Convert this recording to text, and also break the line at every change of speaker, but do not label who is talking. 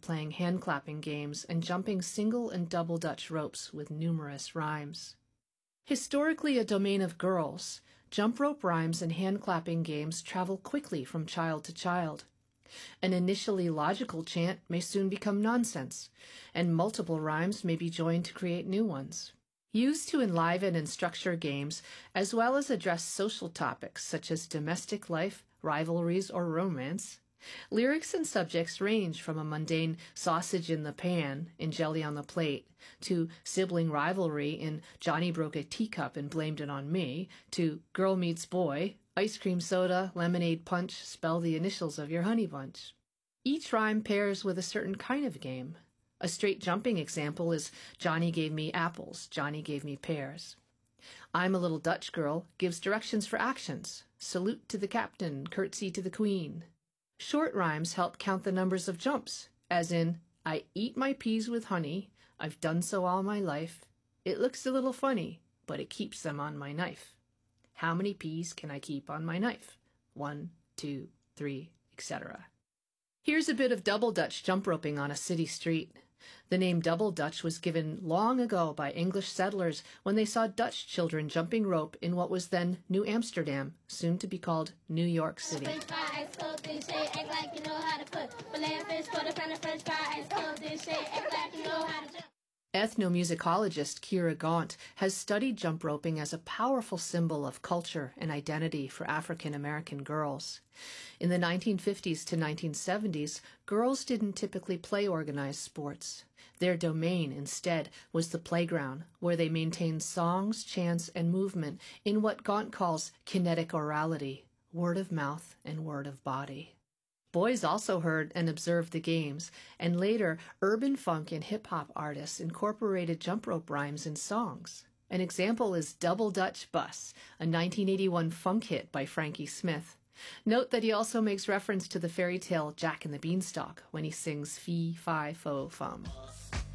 playing hand-clapping games and jumping single and double Dutch ropes with numerous rhymes. Historically a domain of girls, jump rope rhymes and hand-clapping games travel quickly from child to child. An initially logical chant may soon become nonsense, and multiple rhymes may be joined to create new ones. Used to enliven and structure games, as well as address social topics such as domestic life, rivalries, or romance, lyrics and subjects range from a mundane sausage in the pan and jelly on the plate, to sibling rivalry in Johnny broke a teacup and blamed it on me, to girl meets boy, ice cream soda, lemonade punch, spell the initials of your honey bunch. Each rhyme pairs with a certain kind of game. A straight jumping example is Johnny gave me apples, Johnny gave me pears. I'm a little Dutch girl gives directions for actions. Salute to the captain, curtsy to the queen. Short rhymes help count the numbers of jumps, as in, I eat my peas with honey, I've done so all my life. It looks a little funny, but it keeps them on my knife. How many peas can I keep on my knife? 1, 2, 3, etc. Here's a bit of double Dutch jump roping on a city street. The name double Dutch was given long ago by English settlers when they saw Dutch children jumping rope in what was then New Amsterdam, soon to be called New York City. Ethnomusicologist Kira Gaunt has studied jump roping as a powerful symbol of culture and identity for African American girls. In the 1950s to 1970s, girls didn't typically play organized sports. Their domain, instead, was the playground, where they maintained songs, chants, and movement in what Gaunt calls kinetic orality, word of mouth and word of body. Boys also heard and observed the games, and later urban funk and hip-hop artists incorporated jump rope rhymes in songs. An example is Double Dutch Bus, a 1981 funk hit by Frankie Smith. Note that he also makes reference to the fairy tale Jack and the Beanstalk when he sings Fee, Fi, Fo, Fum.